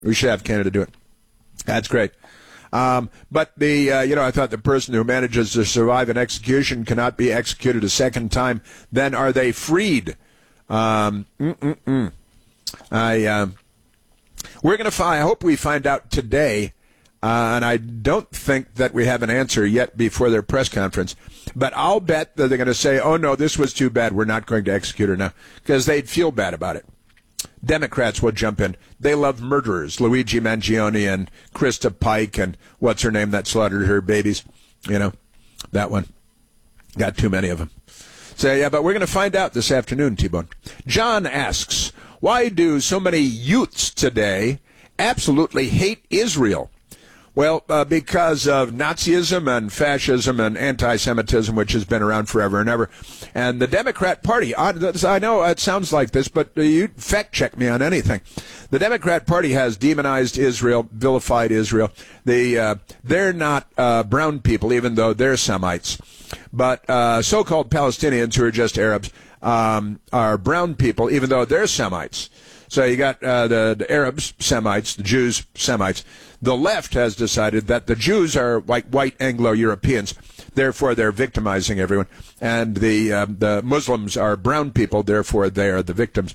We should have Canada do it. That's great. But I thought the person who manages to survive an execution cannot be executed a second time. Then are they freed? We're going to find. I hope we find out today. And I don't think that we have an answer yet before their press conference. But I'll bet that they're going to say, oh, no, this was too bad. We're not going to execute her now. Because they'd feel bad about it. Democrats will jump in. They love murderers. Luigi Mangione and Krista Pike and what's her name that slaughtered her babies. That one. Got too many of them. So, yeah, but we're going to find out this afternoon, T-Bone. John asks, why do so many youths today absolutely hate Israel? Well, because of Nazism and fascism and anti-Semitism, which has been around forever and ever. And the Democrat Party, I know it sounds like this, but you fact check me on anything. The Democrat Party has demonized Israel, vilified Israel. They're not brown people, even though they're Semites. But so-called Palestinians, who are just Arabs, are brown people, even though they're Semites. So you got the Arabs, Semites, the Jews, Semites. The left has decided that the Jews are like white Anglo-Europeans, therefore they're victimizing everyone. And the Muslims are brown people, therefore they are the victims.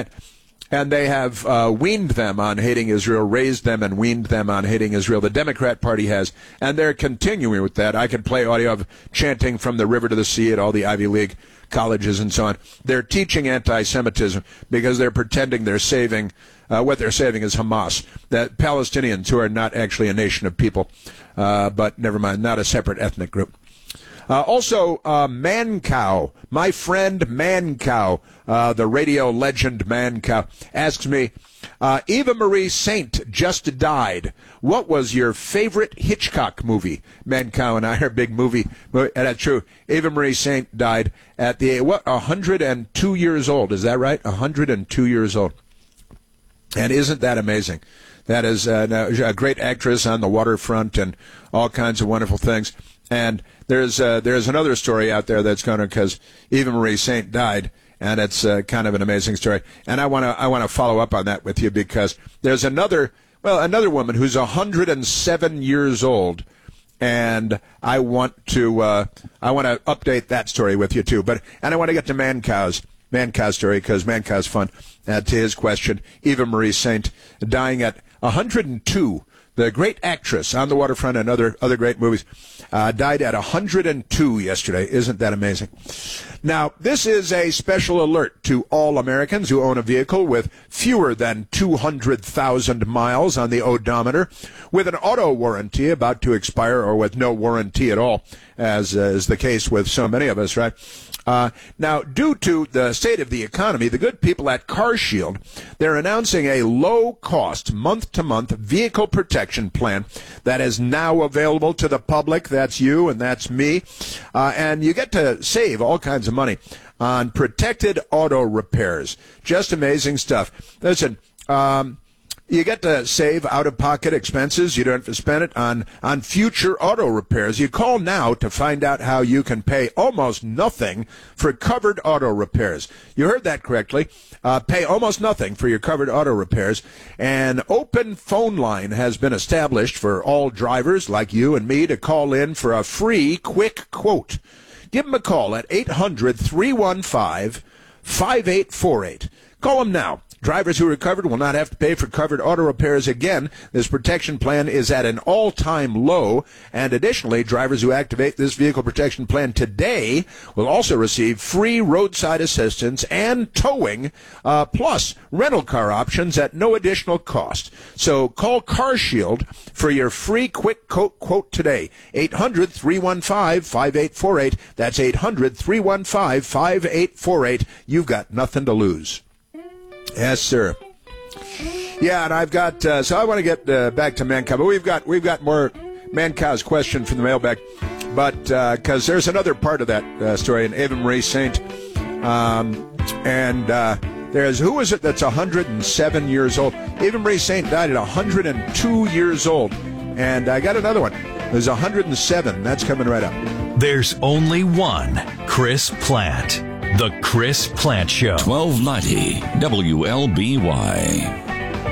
And they have weaned them on hating Israel, raised them and weaned them on hating Israel. The Democrat Party has, and they're continuing with that. I could play audio of chanting from the river to the sea at all the Ivy League colleges and so on. They're teaching anti-Semitism because they're pretending they're saving, what they're saving is Hamas, that Palestinians who are not actually a nation of people, but never mind, not a separate ethnic group. Also, Mancow, my friend Mancow, the radio legend Mancow, asks me, Eva Marie Saint just died. What was your favorite Hitchcock movie? Mancow and I are big movie, and that's true. Eva Marie Saint died at 102 years old. Is that right? 102 years old. And isn't that amazing? That is a great actress on the waterfront and all kinds of wonderful things. And there's another story out there that's going to, because Eva Marie Saint died, and it's kind of an amazing story. And I want to follow up on that with you, because there's another woman who's 107 years old, and I want to update that story with you too. And I want to get to Mancow's story, because Mancow's fun. To his question, Eva Marie Saint dying at 102. The great actress on the waterfront and other great movies, died at 102 yesterday. Isn't that amazing? Now, this is a special alert to all Americans who own a vehicle with fewer than 200,000 miles on the odometer, with an auto warranty about to expire, or with no warranty at all, as is the case with so many of us, right? Now, due to the state of the economy, the good people at CarShield, they're announcing a low-cost, month-to-month vehicle protection plan that is now available to the public. That's you and that's me. And you get to save all kinds of money on protected auto repairs. Just amazing stuff. Listen, you get to save out-of-pocket expenses. You don't have to spend it on future auto repairs. You call now to find out how you can pay almost nothing for covered auto repairs. You heard that correctly. Pay almost nothing for your covered auto repairs. An open phone line has been established for all drivers like you and me to call in for a free, quick quote. Give them a call at 800-315-5848. Call them now. Drivers who are covered will not have to pay for covered auto repairs again. This protection plan is at an all-time low. And additionally, drivers who activate this vehicle protection plan today will also receive free roadside assistance and towing, plus rental car options at no additional cost. So call CarShield for your free quick quote today. 800-315-5848. That's 800-315-5848. You've got nothing to lose. Yes, sir. Yeah, and I've got, so I want to get back to Mancow, but we've got more Mancow's question from the mailbag, but because there's another part of that story in Eva Marie Saint, and there's, who is it that's 107 years old? Eva Marie Saint died at 102 years old, and I got another one. There's 107. That's coming right up. There's only one Chris Plant. The Chris Plant Show. 1290 WLBY.